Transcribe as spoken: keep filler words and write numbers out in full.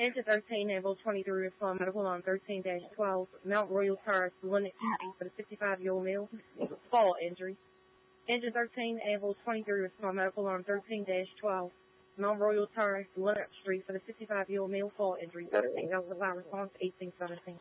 Engine thirteen, Naval twenty-three, respond medical on thirteen dash twelve, Mount Royal Terrace, Lenox Street for the fifty-five-year-old male, fall injury. Engine thirteen, Naval twenty-three, respond medical on thirteen dash twelve, Mount Royal Terrace, Lenox Street for the fifty-five-year-old male, fall injury. thirteen, that was a loud response, eighteen seventeen.